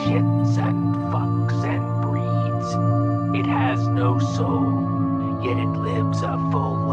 shits and fucks and breeds. It has no soul, yet it lives a full